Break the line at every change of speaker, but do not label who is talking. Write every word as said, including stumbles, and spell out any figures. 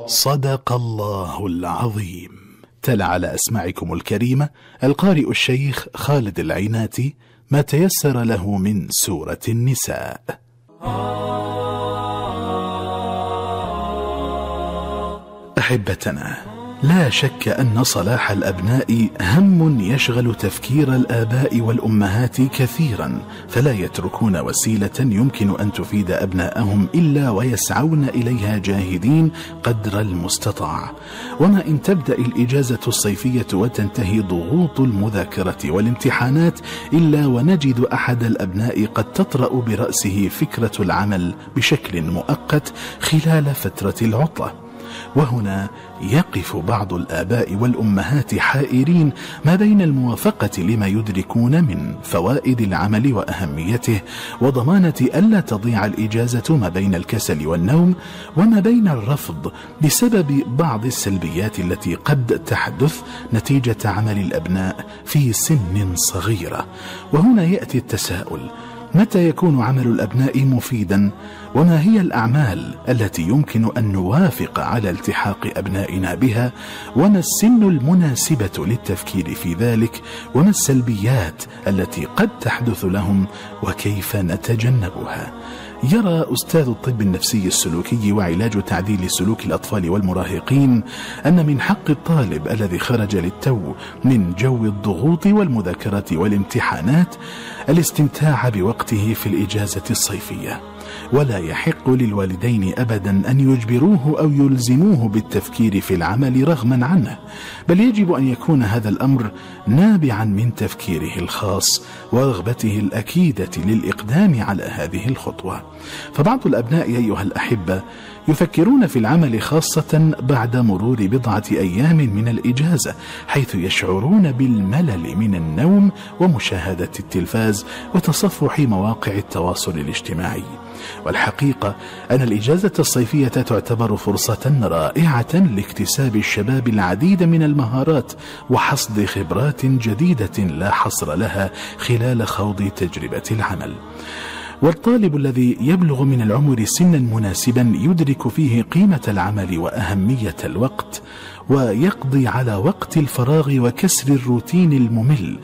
صدق الله العظيم. تلا على أسماعكم الكريمة القارئ الشيخ خالد العيناتي ما تيسر له من سورة النساء. أحبتنا، لا شك أن صلاح الأبناء هم يشغل تفكير الآباء والأمهات كثيرا، فلا يتركون وسيلة يمكن أن تفيد أبناءهم إلا ويسعون إليها جاهدين قدر المستطاع. وما إن تبدأ الإجازة الصيفية وتنتهي ضغوط المذاكرة والامتحانات إلا ونجد أحد الأبناء قد تطرأ برأسه فكرة العمل بشكل مؤقت خلال فترة العطلة. وهنا يقف بعض الآباء والأمهات حائرين ما بين الموافقة لما يدركون من فوائد العمل وأهميته وضمانة ألا تضيع الإجازة ما بين الكسل والنوم، وما بين الرفض بسبب بعض السلبيات التي قد تحدث نتيجة عمل الأبناء في سن صغيرة. وهنا يأتي التساؤل: متى يكون عمل الأبناء مفيدا؟ وما هي الأعمال التي يمكن أن نوافق على التحاق أبنائنا بها؟ وما السن المناسبة للتفكير في ذلك؟ وما السلبيات التي قد تحدث لهم وكيف نتجنبها؟ يرى أستاذ الطب النفسي السلوكي وعلاج تعديل سلوك الأطفال والمراهقين أن من حق الطالب الذي خرج للتو من جو الضغوط والمذاكرة والامتحانات الاستمتاع بوقته في الإجازة الصيفية، ولا يحق للوالدين أبدا أن يجبروه أو يلزموه بالتفكير في العمل رغما عنه، بل يجب أن يكون هذا الأمر نابعا من تفكيره الخاص ورغبته الأكيدة للإقدام على هذه الخطوة. فبعض الأبناء أيها الأحبة يفكرون في العمل خاصة بعد مرور بضعة أيام من الإجازة، حيث يشعرون بالملل من النوم ومشاهدة التلفاز وتصفح مواقع التواصل الاجتماعي. والحقيقة أن الإجازة الصيفية تعتبر فرصة رائعة لاكتساب الشباب العديد من المهارات وحصد خبرات جديدة لا حصر لها خلال خوض تجربة العمل. والطالب الذي يبلغ من العمر سنا مناسبا يدرك فيه قيمة العمل وأهمية الوقت، ويقضي على وقت الفراغ وكسر الروتين الممل